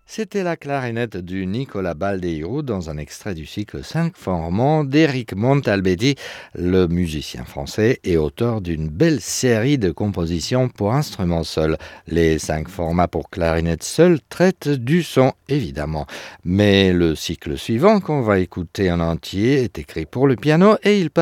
C'était la clarinette du Nicolas Baldeiro dans un extrait du cycle 5 formants d'Éric Montalbetti, le musicien français et auteur d'une belle série de compositions pour instruments seuls. Les 5 formats pour clarinette seule traitent du son, évidemment. Mais le cycle suivant, qu'on va écouter en entier, est écrit pour le piano et il